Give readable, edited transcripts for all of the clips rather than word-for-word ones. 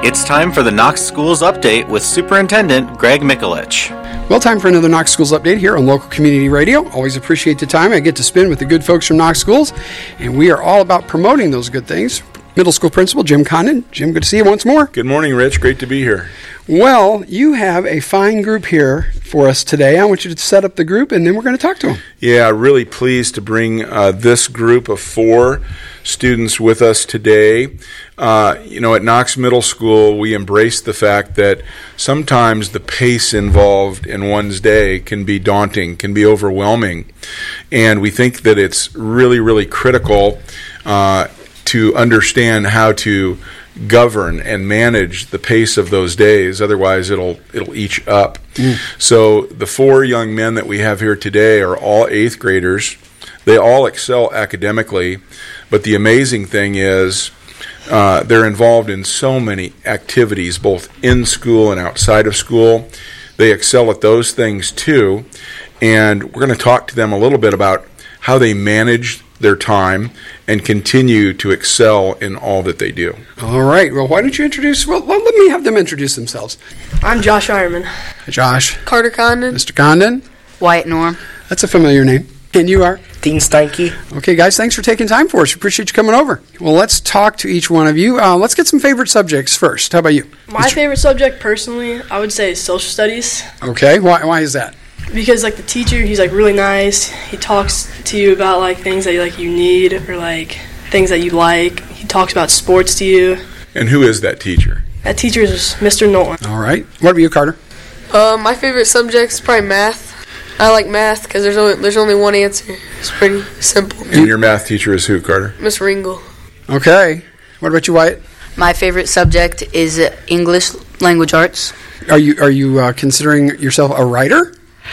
It's time for the Knox Schools Update with Superintendent Greg Mikulich. Well, time for another Knox Schools Update here on Local Community Radio. Always appreciate the time I get to spend with the good folks from Knox Schools, and we are all about promoting those good things. Middle School Principal Jim Condon. Jim, good to see you once more. Good morning, Rich. Great to be here. Well, you have a fine group here for us today. I want you to set up the group, and then we're going to talk to them. Yeah, really pleased to bring this group of 4 students with us today. At Knox Middle School, we embrace the fact that sometimes the pace involved in one's day can be daunting, can be overwhelming. And we think that it's really, really critical to understand how to govern and manage the pace of those days. Otherwise, it'll eat you up. So the 4 young men that we have here today are all 8th graders. They all excel academically, but the amazing thing is they're involved in so many activities, both in school and outside of school. They excel at those things too, and we're going to talk to them a little bit about how they manage their time and continue to excel in all that they do. All right. Well, why don't you introduce... Well, let me have them introduce themselves. I'm Josh Ironman. Josh. Carter Condon. Mr. Condon. Wyatt Norm. That's a familiar name. And you are? Dean Steinke. Okay, guys, thanks for taking time for us. We appreciate you coming over. Well, let's talk to each one of you. Let's get some favorite subjects first. How about you? My favorite subject, personally, I would say is social studies. Okay, why is that? Because, the teacher, he's, really nice. He talks to you about, things that, you need or, things that you like. He talks about sports to you. And who is that teacher? That teacher is Mr. Nolan. All right. What about you, Carter? My favorite subject is probably math. I like math because there's only one answer. It's pretty simple. And your math teacher is who, Carter? Miss Ringle. Okay. What about you, Wyatt? My favorite subject is English Language Arts. Are you considering yourself a writer?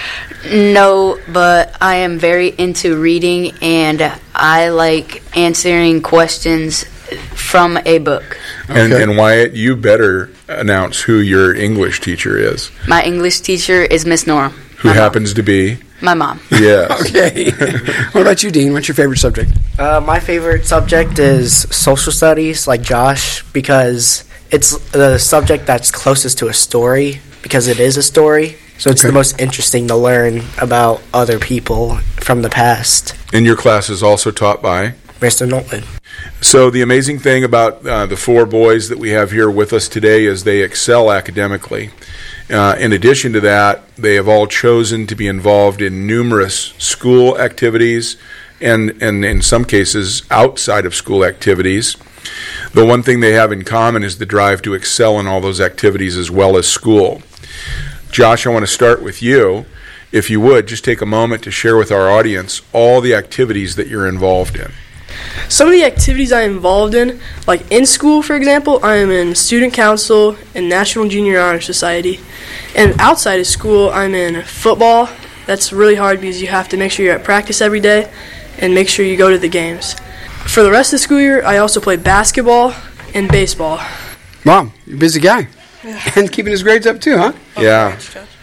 No, but I am very into reading, and I like answering questions from a book. Okay. And Wyatt, you better announce who your English teacher is. My English teacher is Miss Nora. Who happens to be? My mom. Yes. Okay. What about you, Dean? What's your favorite subject? My favorite subject is social studies, like Josh, because it's the subject that's closest to a story, because it is a story. So it's the most interesting to learn about other people from the past. And your class is also taught by? Mr. Nolan. So the amazing thing about the 4 boys that we have here with us today is they excel academically. In addition to that, they have all chosen to be involved in numerous school activities and in some cases outside of school activities. The one thing they have in common is the drive to excel in all those activities as well as school. Josh, I want to start with you. If you would, just take a moment to share with our audience all the activities that you're involved in. Some of the activities I'm involved in, in school, for example, I am in Student Council and National Junior Honor Society. And outside of school, I'm in football. That's really hard because you have to make sure you're at practice every day and make sure you go to the games. For the rest of the school year, I also play basketball and baseball. Wow, you're a busy guy. Yeah. And keeping his grades up too, huh? Yeah.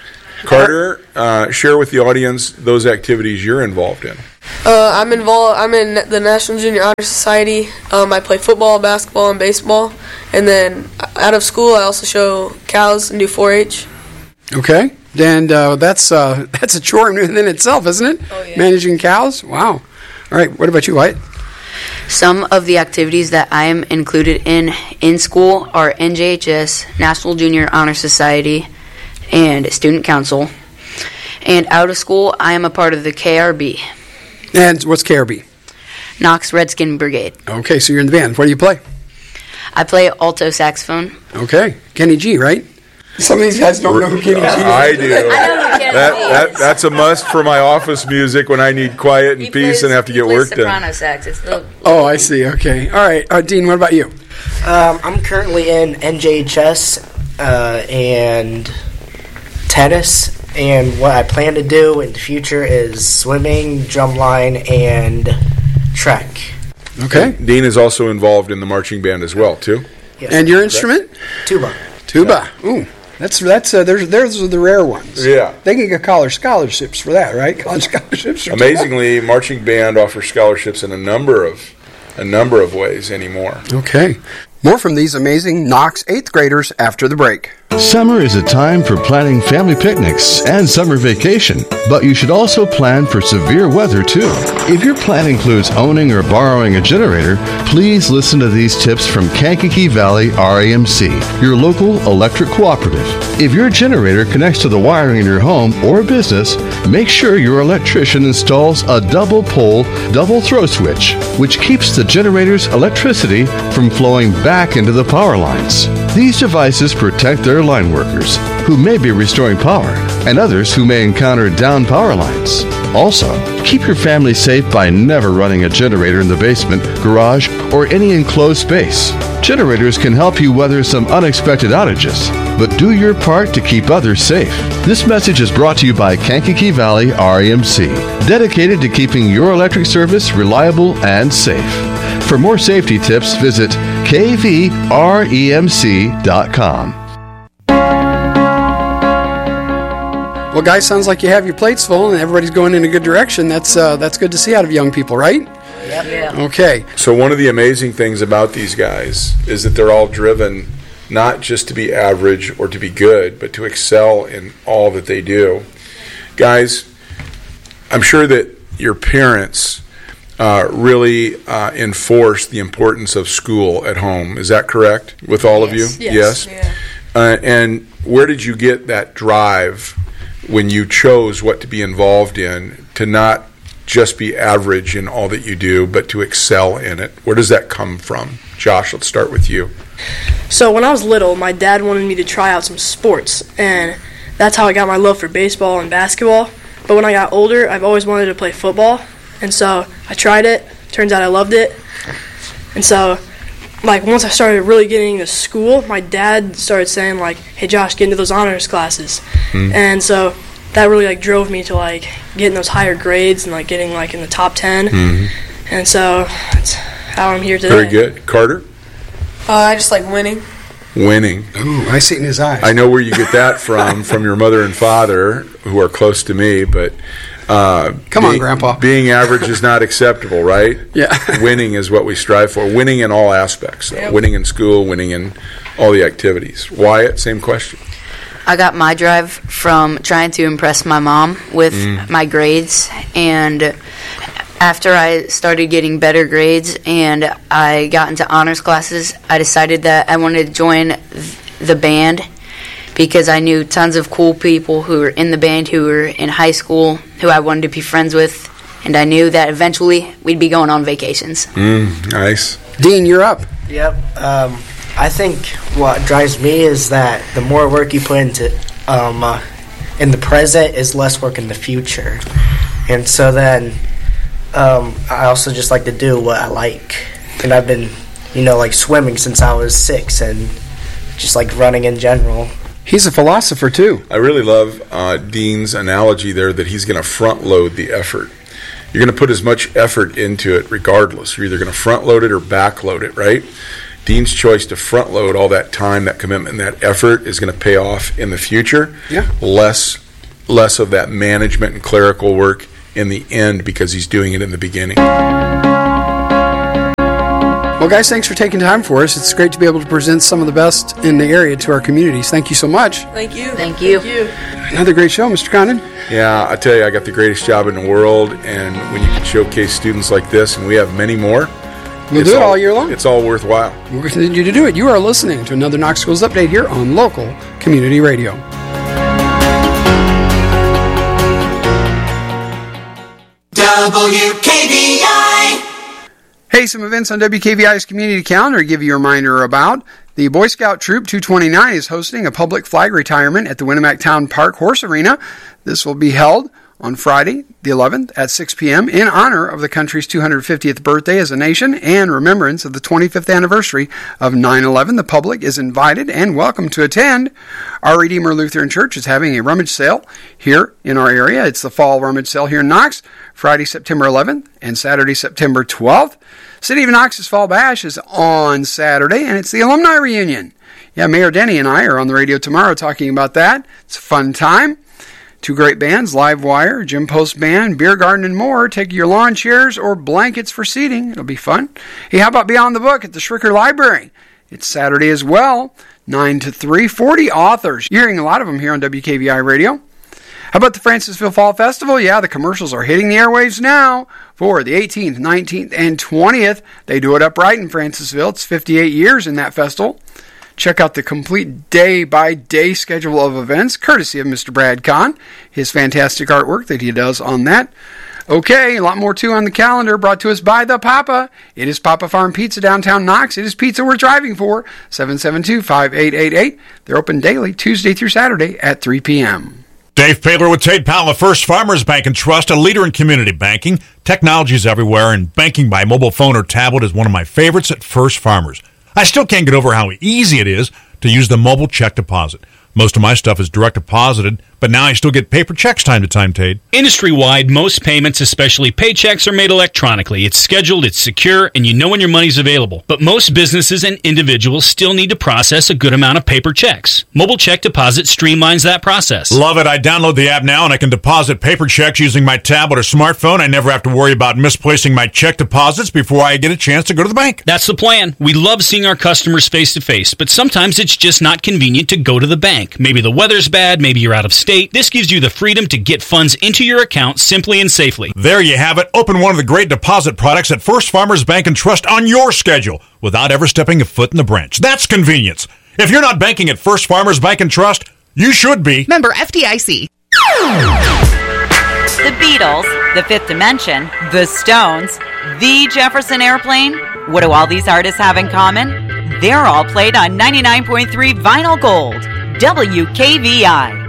Carter, share with the audience those activities you're involved in. I'm in the National Junior Honor Society. I play football, basketball, and baseball. And then out of school, I also show cows and do 4-H. Okay. And that's a chore in itself, isn't it? Oh, yeah. Managing cows? Wow. All right. What about you, Wyatt? Some of the activities that I am included in school are NJHS, National Junior Honor Society, and Student Council. And out of school, I am a part of the KRB. And what's KRB? Knox Redskin Brigade. Okay, so you're in the band. What do you play? I play alto saxophone. Okay. Kenny G, right? Some of these guys don't know who Kenny G is. I do. I know who Kenny G is. That's a must for my office music when I need quiet and peace and have to get work done. Soprano sax. It's the Oh, I see. Okay. All right. Dean, what about you? I'm currently in NJHS and tennis. And what I plan to do in the future is swimming, drumline, and track. Okay. Dean is also involved in the marching band as well, too. Yes. And your instrument? Tuba. Tuba. Ooh. Those are the rare ones. Yeah. They can get college scholarships for that, right? College scholarships. Amazingly, marching band offers scholarships in a number of ways anymore. Okay. More from these amazing Knox 8th graders after the break. Summer is a time for planning family picnics and summer vacation, but you should also plan for severe weather too. If your plan includes owning or borrowing a generator, please listen to these tips from Kankakee Valley REMC, your local electric cooperative. If your generator connects to the wiring in your home or business, make sure your electrician installs a double pole, double throw switch, which keeps the generator's electricity from flowing back into the power lines. These devices protect their line workers, who may be restoring power, and others who may encounter down power lines. Also, keep your family safe by never running a generator in the basement, garage, or any enclosed space. Generators can help you weather some unexpected outages, but do your part to keep others safe. This message is brought to you by Kankakee Valley REMC, dedicated to keeping your electric service reliable and safe. For more safety tips, visit kvremc.com. Well, guys, sounds like you have your plates full and everybody's going in a good direction. That's good to see out of young people, right? Yep. Yeah. Okay. So one of the amazing things about these guys is that they're all driven not just to be average or to be good, but to excel in all that they do. Guys, I'm sure that your parents really enforce the importance of school at home. Is that correct with all of you? Yes. Yeah. And where did you get that drive when you chose what to be involved in, to not just be average in all that you do, but to excel in it? Where does that come from? Josh, let's start with you. So when I was little, my dad wanted me to try out some sports, and that's how I got my love for baseball and basketball. But when I got older, I've always wanted to play football, and so I tried it. Turns out I loved it. And so, once I started really getting into school, my dad started saying, hey, Josh, get into those honors classes. And so that really, drove me to, getting those higher grades and, getting, in the top 10. And so that's how I'm here today. Very good. Carter? I just like winning. Winning. Ooh, I see it in his eyes. I know where you get that from your mother and father, who are close to me, but Come on, Grandpa. Being average is not acceptable, right? Yeah. Winning is what we strive for. Winning in all aspects. Yep. Winning in school, winning in all the activities. Wyatt, same question. I got my drive from trying to impress my mom with my grades, and after I started getting better grades and I got into honors classes, I decided that I wanted to join the band because I knew tons of cool people who were in the band who were in high school who I wanted to be friends with, and I knew that eventually we'd be going on vacations. Nice. Dean, you're up. Yep. I think what drives me is that the more work you put into in the present is less work in the future. And so then I also just like to do what I like. And I've been, swimming since I was 6 and just running in general. He's a philosopher, too. I really love Dean's analogy there that he's going to front load the effort. You're going to put as much effort into it regardless. You're either going to front load it or back load it, right? Dean's choice to front load all that time, that commitment, and that effort is going to pay off in the future. Yeah. Less of that management and clerical work in the end because he's doing it in the beginning. Well, guys, thanks for taking time for us. It's great to be able to present some of the best in the area to our communities. Thank you so much. Thank you. Thank you. Another great show, Mr. Condon. Yeah, I tell you, I got the greatest job in the world, and when you can showcase students like this, and we have many more, We'll do it all year long. It's all worthwhile. We'll continue to do it. You are listening to another Knox Schools Update here on Local Community Radio. WKVI. Hey, some events on WKVI's community calendar to give you a reminder about. The Boy Scout Troop 229 is hosting a public flag retirement at the Winnemac Town Park Horse Arena. This will be held on Friday, the 11th, at 6 p.m. in honor of the country's 250th birthday as a nation and remembrance of the 25th anniversary of 9/11. The public is invited and welcome to attend. Our Redeemer Lutheran Church is having a rummage sale here in our area. It's the fall rummage sale here in Knox, Friday, September 11th and Saturday, September 12th. City of Knox's Fall Bash is on Saturday, and it's the alumni reunion. Yeah, Mayor Denny and I are on the radio tomorrow talking about that. It's a fun time. 2 great bands, Live Wire, Jim Post Band, Beer Garden, and more. Take your lawn chairs or blankets for seating. It'll be fun. Hey, how about Beyond the Book at the Schricker Library? It's Saturday as well, 9 to 3. 40 authors. You're hearing a lot of them here on WKVI Radio. How about the Francisville Fall Festival? Yeah, the commercials are hitting the airwaves now for the 18th, 19th, and 20th. They do it upright in Francisville. It's 58 years in that festival. Check out the complete day-by-day schedule of events, courtesy of Mr. Brad Kahn, his fantastic artwork that he does on that. Okay, a lot more too on the calendar, brought to us by The Papa. It is Papa Farm Pizza, downtown Knox. It is pizza we're driving for, 772-5888. They're open daily, Tuesday through Saturday at 3 p.m. Dave Paler with Tate Powell of First Farmers Bank and Trust, a leader in community banking. Technology is everywhere, and banking by mobile phone or tablet is one of my favorites at First Farmers. I still can't get over how easy it is to use the mobile check deposit. Most of my stuff is direct deposited, but now I still get paper checks time to time, Tate. Industry-wide, most payments, especially paychecks, are made electronically. It's scheduled, it's secure, and you know when your money's available. But most businesses and individuals still need to process a good amount of paper checks. Mobile Check Deposit streamlines that process. Love it. I download the app now, and I can deposit paper checks using my tablet or smartphone. I never have to worry about misplacing my check deposits before I get a chance to go to the bank. That's the plan. We love seeing our customers face-to-face, but sometimes it's just not convenient to go to the bank. Maybe the weather's bad, maybe you're out of state. This gives you the freedom to get funds into your account simply and safely. There you have it. Open one of the great deposit products at First Farmers Bank and Trust on your schedule without ever stepping a foot in the branch. That's convenience. If you're not banking at First Farmers Bank and Trust, you should be. Member FDIC. The Beatles, The Fifth Dimension, The Stones, The Jefferson Airplane. What do all these artists have in common? They're all played on 99.3 Vinyl Gold. WKVI.